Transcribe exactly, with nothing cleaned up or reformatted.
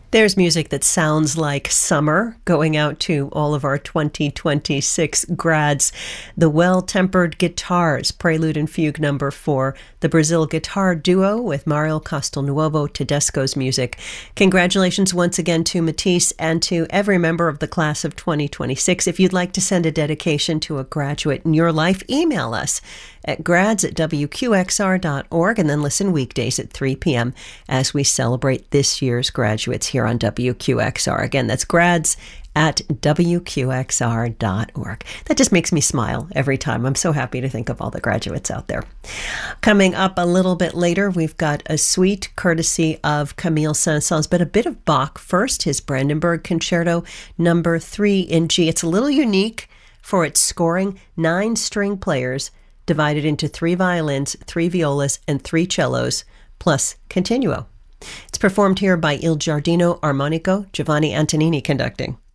There's music that sounds like summer, going out to all of our twenty twenty-six grads. The Well-Tempered Guitars, Prelude and Fugue number four, the Brazil Guitar Duo with Mario Castelnuovo Tedesco's music. Congratulations once again to Matisse and to every member of the class of twenty twenty-six. If you'd like to send a dedication to a graduate in your life, email us at grads at w q x r dot org and then listen weekdays at three p.m. as we celebrate this year's graduates here on W Q X R. Again, that's grads at w q x r dot org. That just makes me smile every time. I'm so happy to think of all the graduates out there. Coming up a little bit later, we've got a suite courtesy of Camille Saint-Saëns, but a bit of Bach first, his Brandenburg Concerto number three in G. It's a little unique for its scoring, nine string players divided into three violins, three violas, and three cellos, plus continuo. It's performed here by Il Giardino Armonico, Giovanni Antonini conducting.